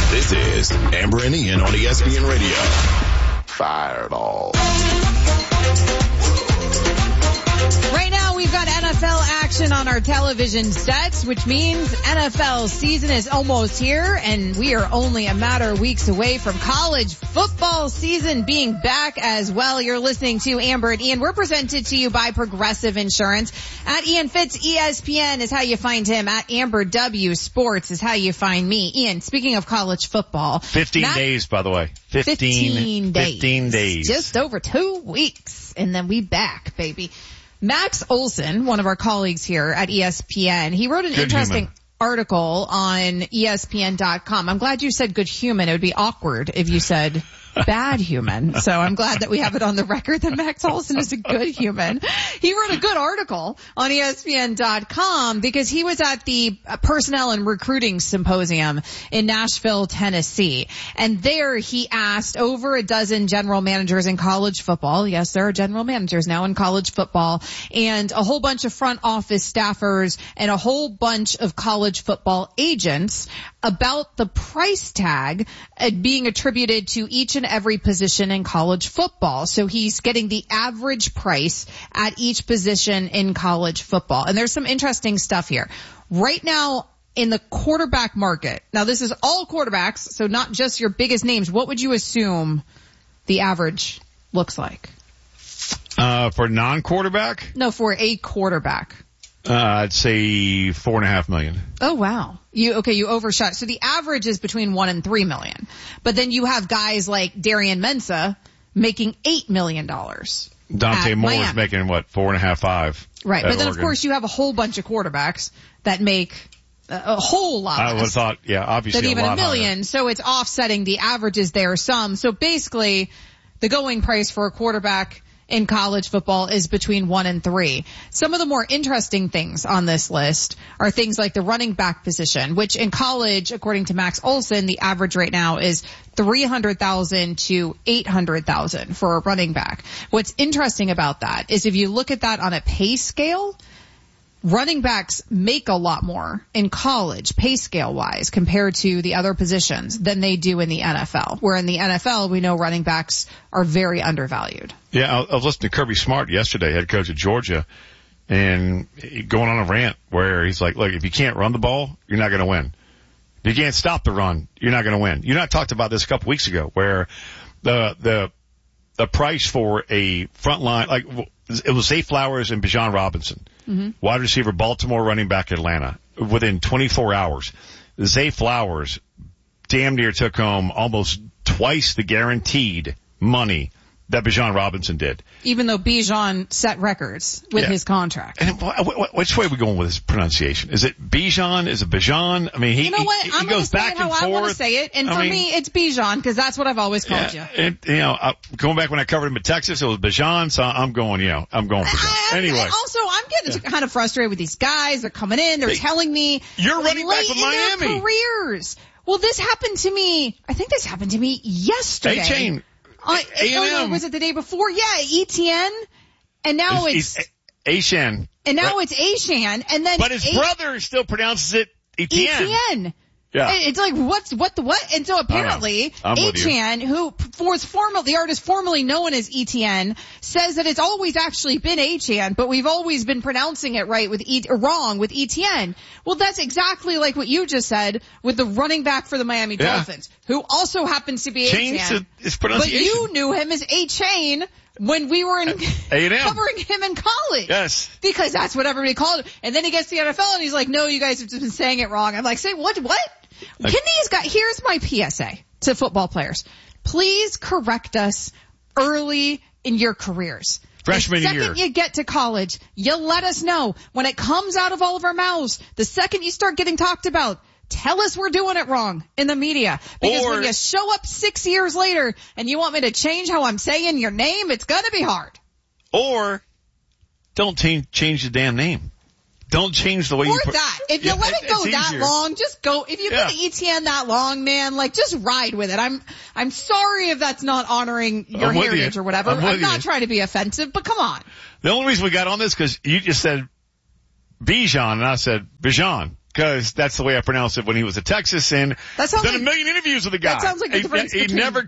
This is Amber and Ian on ESPN Radio. Fireball. Right now, we've got NFL action on our television sets, which means NFL season is almost here, and we are only a matter of weeks away from college football season being back as well. You're listening to Amber and Ian. We're presented to you by Progressive Insurance. At Ian Fitz, ESPN is how you find him. At Amber W Sports is how you find me. Ian, speaking of college football. 15 days, by the way. 15 days. Just over 2 weeks, and then we back, baby. Max Olson, one of our colleagues here at ESPN, he wrote an interesting article on ESPN.com. I'm glad you said good human. It would be awkward if you said bad human. So I'm glad that we have it on the record that Max Olson is a good human. He wrote a good article on ESPN.com because he was at the Personnel and Recruiting Symposium in Nashville, Tennessee. And there he asked over a dozen general managers in college football. Yes, there are general managers now in college football, and a whole bunch of front office staffers and a whole bunch of college football agents about the price tag being attributed to each and every position in college football. So he's getting the average price at each position in college football. And there's some interesting stuff here. Right now in the quarterback market, now this is all quarterbacks, so not just your biggest names, what would you assume the average looks like? For non-quarterback? No, for a quarterback. I'd say $4.5 million. Oh, wow. You overshot. So the average is between $1 and $3 million. But then you have guys like Darian Mensah making $8 million. Dante Moore's making what, 4.5, 5. Right. But then Oregon. Of course you have a whole bunch of quarterbacks that make a whole lot. I would have thought, yeah, obviously than even a million. Higher. So it's offsetting the averages there some. So basically the going price for a quarterback in college football is between 1 and 3. Some of the more interesting things on this list are things like the running back position, which in college, according to Max Olson, the average right now is $300,000 to $800,000 for a running back. What's interesting about that is if you look at that on a pay scale, running backs make a lot more in college, pay scale wise, compared to the other positions than they do in the NFL. Where in the NFL, we know running backs are very undervalued. Yeah, I was listening to Kirby Smart yesterday, head coach of Georgia, and going on a rant where he's like, look, if you can't run the ball, you're not going to win. If you can't stop the run, you're not going to win. You know, I talked about this a couple weeks ago where the price for a front line, like it was Zay Flowers and Bijan Robinson. Mm-hmm. Wide receiver, Baltimore, running back, Atlanta. Within 24 hours, Zay Flowers damn near took home almost twice the guaranteed money that Bijan Robinson did. Even though Bijan set records with his contract. And which way are we going with his pronunciation? Is it Bijan? Is it Bijan? I mean, he goes back and forth. I want to say it, and for me, it's Bijan because that's what I've always called you. And, going back when I covered him in Texas, it was Bijan, so I'm going Bijan. Anyway. Also, I'm getting kind of frustrated with these guys. They're coming in. They're telling me you're running back with Miami. Their careers. Well, this happened to me. I think this happened to me yesterday. A-Chain. A&M. Was it the day before? Yeah, Etienne. And now it's Achane. And now it's Achane. And then but his brother still pronounces it Etienne. Yeah. It's like, what? And so apparently, Achane, who was the artist formerly known as Etienne, says that it's always actually been Achane, but we've always been pronouncing it right wrong with Etienne. Well, that's exactly like what you just said with the running back for the Miami Dolphins, who also happens to be Achane. His pronunciation. But you knew him as Achane when we were covering him in college. Yes. Because that's what everybody called him. And then he gets to the NFL and he's like, no, you guys have just been saying it wrong. I'm like, say what? Here's my PSA to football players. Please correct us early in your careers. Freshman year. The second you get to college, you let us know. When it comes out of all of our mouths, the second you start getting talked about, tell us we're doing it wrong in the media. Because when you show up 6 years later and you want me to change how I'm saying your name, it's going to be hard. Or don't change the damn name. Don't change the way you put that. If you let it go that long, just go. If you've been Etienne that long, man, just ride with it. I'm sorry if that's not honoring your heritage or whatever. I'm not trying to be offensive, but come on. The only reason we got on this because you just said Bijan and I said Bijan. because that's the way I pronounced it when he was at Texas, and done a million interviews with the guy. That sounds like the difference he never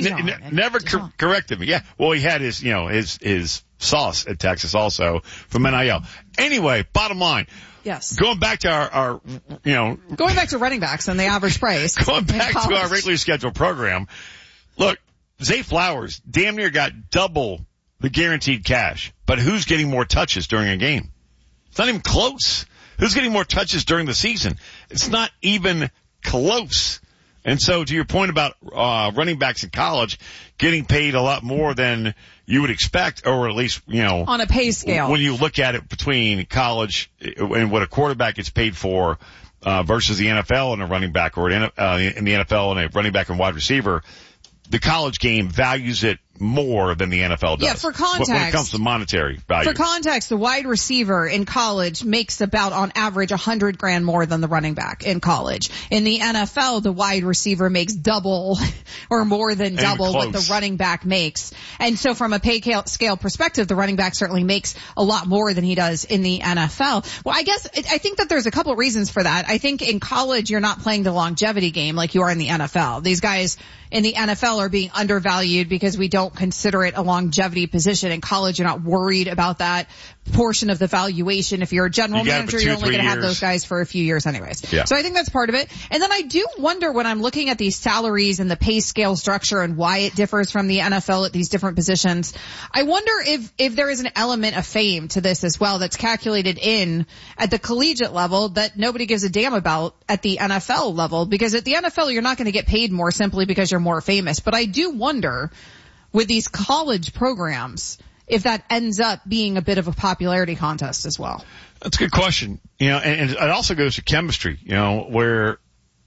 corrected me. Yeah, well, he had his, his sauce at Texas also from NIL. Anyway, bottom line. Yes. Going back to our going back to running backs and the average price. Going back to our regularly scheduled program. Look, Zay Flowers damn near got double the guaranteed cash, but who's getting more touches during a game? It's not even close. Who's getting more touches during the season? It's not even close. And so to your point about running backs in college getting paid a lot more than you would expect, or at least, on a pay scale. When you look at it between college and what a quarterback gets paid for versus the NFL and a running back, or in the NFL and a running back and wide receiver, the college game values it more than the NFL does. Yeah, for context. When it comes to monetary value. For context, the wide receiver in college makes about, on average, $100,000 more than the running back in college. In the NFL, the wide receiver makes double or more than double what the running back makes. And so from a pay scale perspective, the running back certainly makes a lot more than he does in the NFL. Well, I think that there's a couple of reasons for that. I think in college, you're not playing the longevity game like you are in the NFL. These guys in the NFL are being undervalued because we don't consider it a longevity position. In college, you're not worried about that portion of the valuation. If you're a general manager, you're only going to have those guys for a few years anyways. Yeah. So I think that's part of it. And then I do wonder, when I'm looking at these salaries and the pay scale structure and why it differs from the NFL at these different positions, I wonder if there is an element of fame to this as well that's calculated in at the collegiate level that nobody gives a damn about at the NFL level. Because at the NFL, you're not going to get paid more simply because you're more famous. But I do wonder, with these college programs, if that ends up being a bit of a popularity contest as well. That's a good question. And it also goes to chemistry, where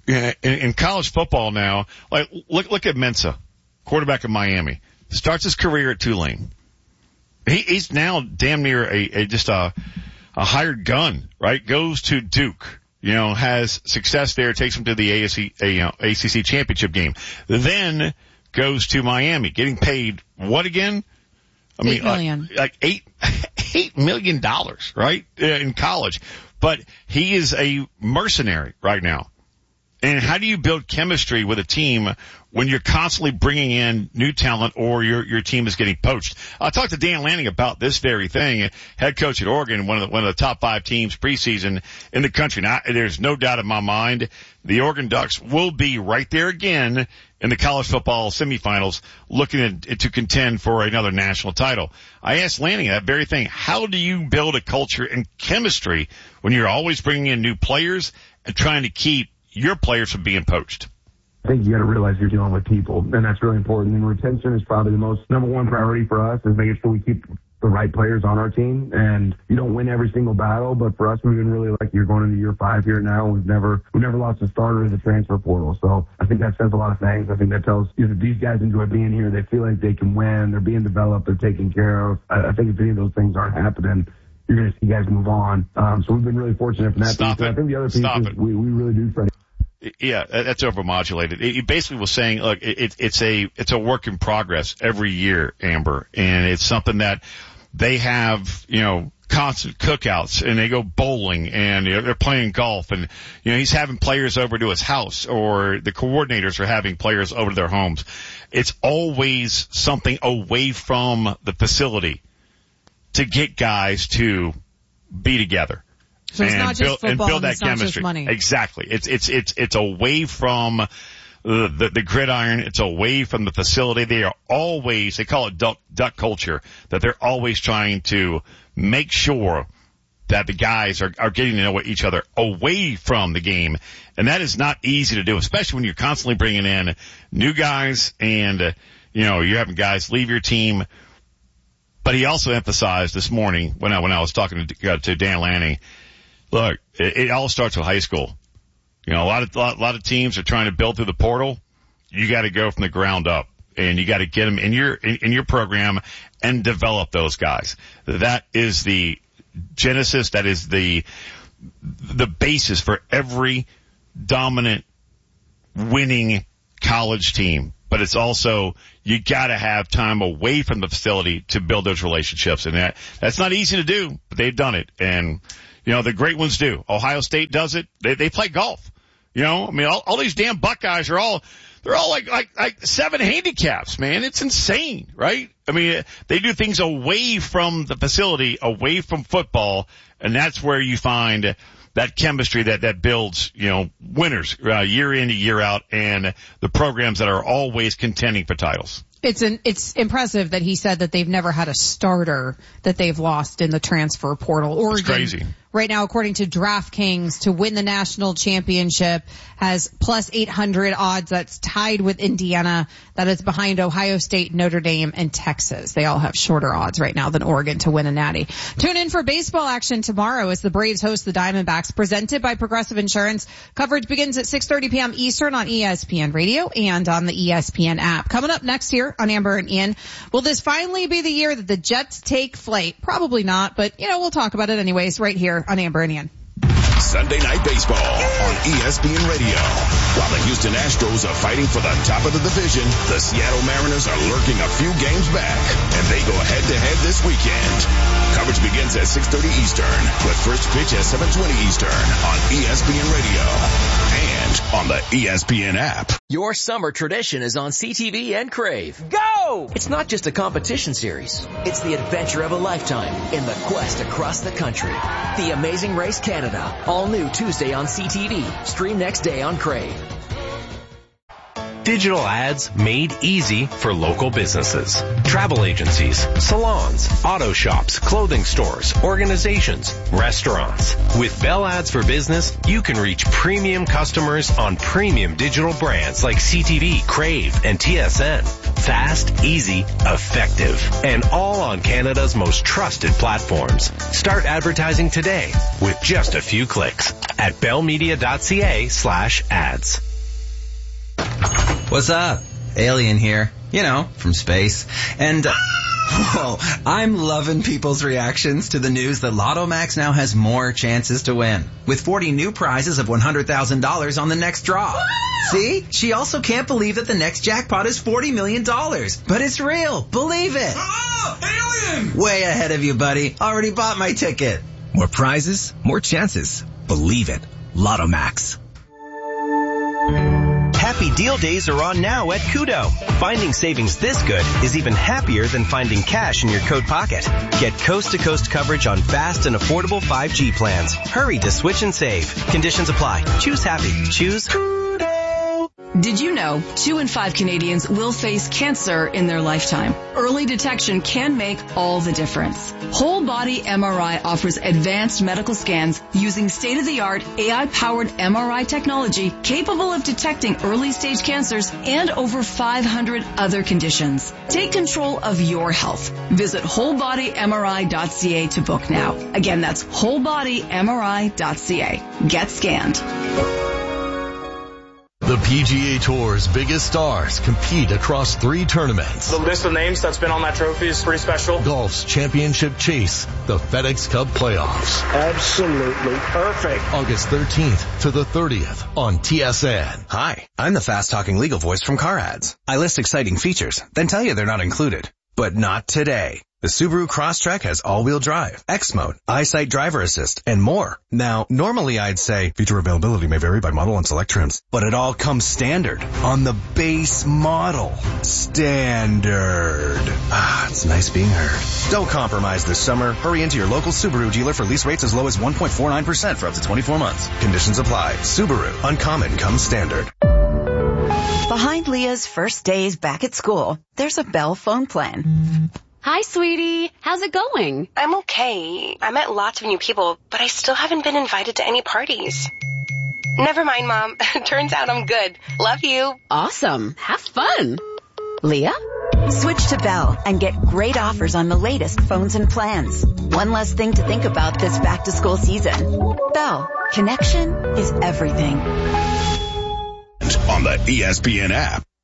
in college football now, like look at Mensa, quarterback of Miami, starts his career at Tulane. He's now damn near a hired gun, right? Goes to Duke, has success there, takes him to the ACC championship game. Then goes to Miami, getting paid what again? I mean, $8 million. like $8 million, right? In college. But he is a mercenary right now. And how do you build chemistry with a team when you're constantly bringing in new talent, or your team is getting poached? I talked to Dan Lanning about this very thing, head coach at Oregon, one of the top 5 teams preseason in the country. Now, there's no doubt in my mind the Oregon Ducks will be right there again in the college football semifinals, looking to contend for another national title. I asked Lanning that very thing. How do you build a culture and chemistry when you're always bringing in new players and trying to keep your players from being poached? I think you got to realize you're dealing with people, and that's really important. And retention is probably the number one priority for us, is making sure we keep the right players on our team. And you don't win every single battle, but for us, we've been really lucky. You're going into year 5 here now. We've never lost a starter in the transfer portal. So I think that says a lot of things. I think that tells you that these guys enjoy being here. They feel like they can win. They're being developed. They're taken care of. I think if any of those things aren't happening, you're going to see guys move on. So we've been really fortunate from that piece. I think the other piece is we really do try to. Yeah, that's overmodulated. He basically was saying, look, it's a work in progress every year, Amber, and it's something that they have, constant cookouts, and they go bowling, and they're playing golf, and he's having players over to his house, or the coordinators are having players over to their homes. It's always something away from the facility to get guys to be together. So it's not just football, and build that it's not chemistry. Just money. Exactly. It's away from the gridiron. It's away from the facility. They call it duck culture, that they're always trying to make sure that the guys are getting to know each other away from the game. And that is not easy to do, especially when you're constantly bringing in new guys and, you're having guys leave your team. But he also emphasized this morning when I was talking to Dan Lanning, look, it all starts with high school. A lot of teams are trying to build through the portal. You got to go from the ground up, and you got to get them in your program and develop those guys. That is the genesis. That is the basis for every dominant winning college team. But it's also, you got to have time away from the facility to build those relationships, and that's not easy to do, but they've done it. And You know, the great ones do. Ohio State does it. They play golf. You know, I mean, all these damn Buckeyes they're all like 7 handicaps, man. It's insane, right? I mean, they do things away from the facility, away from football, and that's where you find that chemistry that builds, you know, winners year in, year out, and the programs that are always contending for titles. It's impressive that he said that they've never had a starter that they've lost in the transfer portal. Oregon, it's crazy. Right now, according to DraftKings, to win the national championship has plus 800 odds. That's tied with Indiana. That is behind Ohio State, Notre Dame, and Texas. They all have shorter odds right now than Oregon to win a natty. Tune in for baseball action tomorrow as the Braves host the Diamondbacks, presented by Progressive Insurance. Coverage begins at 6:30 p.m. Eastern on ESPN Radio and on the ESPN app. Coming up next year on Amber and Ian, will this finally be the year that the Jets take flight? Probably not, but, you know, we'll talk about it anyways right here on Amber and Ian. Sunday Night Baseball on ESPN Radio. While the Houston Astros are fighting for the top of the division, the Seattle Mariners are lurking a few games back, and they go head-to-head this weekend. Coverage begins at 6:30 Eastern, with first pitch at 7:20 Eastern on ESPN Radio and on the ESPN app. Your summer tradition is on CTV and Crave. Go! It's not just a competition series. It's the adventure of a lifetime in the quest across the country. The Amazing Race Canada. All new Tuesday on CTV. Stream next day on Crave. Digital ads made easy for local businesses. Travel agencies, salons, auto shops, clothing stores, organizations, restaurants. With Bell Ads for Business, you can reach premium customers on premium digital brands like CTV, Crave, and TSN. Fast, easy, effective, and all on Canada's most trusted platforms. Start advertising today with just a few clicks at bellmedia.ca/ads. What's up? Alien here. You know, from space. And, whoa, I'm loving people's reactions to the news that Lotto Max now has more chances to win, with 40 new prizes of $100,000 on the next draw. See? She also can't believe that the next jackpot is $40 million. But it's real. Believe it. Oh, alien! Way ahead of you, buddy. Already bought my ticket. More prizes, more chances. Believe it. Lotto Max. Happy deal days are on now at Kudo. Finding savings this good is even happier than finding cash in your coat pocket. Get coast-to-coast coverage on fast and affordable 5G plans. Hurry to switch and save. Conditions apply. Choose happy. Choose Kudo. Did you know 2 in 5 Canadians will face cancer in their lifetime? Early detection can make all the difference. Whole Body MRI offers advanced medical scans using state-of-the-art AI-powered MRI technology capable of detecting early-stage cancers and over 500 other conditions. Take control of your health. Visit wholebodymri.ca to book now. Again, that's wholebodymri.ca. Get scanned. The PGA Tour's biggest stars compete across 3 tournaments. The list of names that's been on that trophy is pretty special. Golf's championship chase, the FedEx Cup playoffs. Absolutely perfect. August 13th to the 30th on TSN. Hi, I'm the fast-talking legal voice from Car Ads. I list exciting features, then tell you they're not included. But not today. The Subaru Crosstrek has all-wheel drive, X-Mode, EyeSight driver assist, and more. Now, normally I'd say feature availability may vary by model and select trims, but it all comes standard on the base model. Standard. It's nice being heard. Don't compromise this summer. Hurry into your local Subaru dealer for lease rates as low as 1.49% for up to 24 months. Conditions apply. Subaru. Uncommon comes standard. Behind Leah's first days back at school, there's a Bell phone plan. Hi, sweetie. How's it going? I'm okay. I met lots of new people, but I still haven't been invited to any parties. Never mind, Mom. Turns out I'm good. Love you. Awesome. Have fun. Leah? Switch to Bell and get great offers on the latest phones and plans. One less thing to think about this back-to-school season. Bell. Connection is everything. On the ESPN app.